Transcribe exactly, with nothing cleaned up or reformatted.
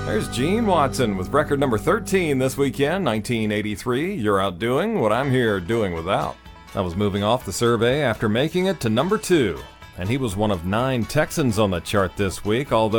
There's Gene Watson with record number thirteen this weekend, nineteen eighty-three. You're out doing what I'm here doing without. I was moving off the survey after making it to number two, and he was one of nine Texans on the chart this week, although